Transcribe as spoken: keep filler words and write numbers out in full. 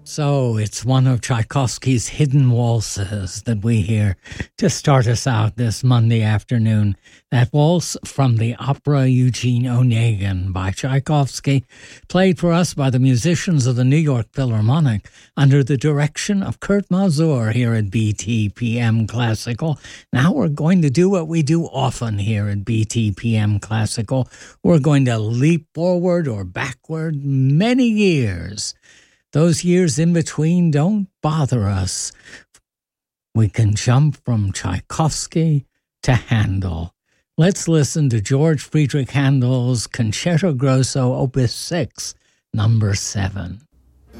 So it's one of Tchaikovsky's hidden waltzes that we hear to start us out this Monday afternoon. That waltz from the opera Eugene Onegin by Tchaikovsky, played for us by the musicians of the New York Philharmonic under the direction of Kurt Mazur here at B T P M Classical. Now we're going to do what we do often here at B T P M Classical. We're going to leap forward or backward many years. Those years in between don't bother us. We can jump from Tchaikovsky to Handel. Let's listen to George Friedrich Handel's Concerto Grosso Opus six, number seven.